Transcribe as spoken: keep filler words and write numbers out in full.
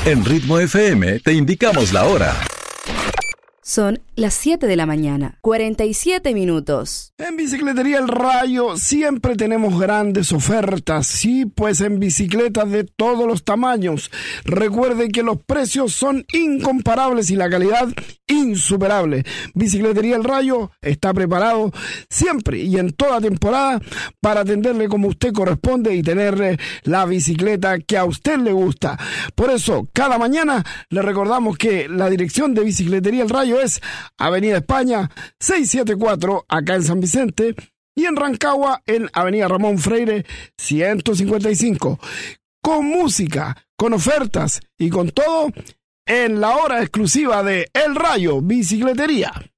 En Ritmo F M te indicamos la hora. Son las siete de la mañana, cuarenta y siete minutos. En Bicicletería El Rayo siempre tenemos grandes ofertas, sí, pues en bicicletas de todos los tamaños. Recuerde que los precios son incomparables y la calidad insuperable. Bicicletería El Rayo está preparado siempre y en toda temporada para atenderle como usted corresponde y tener la bicicleta que a usted le gusta. Por eso, cada mañana le recordamos que la dirección de Bicicletería El Rayo es Avenida España seiscientos setenta y cuatro, acá en San Vicente, y en Rancagua en Avenida Ramón Freire ciento cincuenta y cinco. Con música, con ofertas y con todo en la hora exclusiva de El Rayo Bicicletería.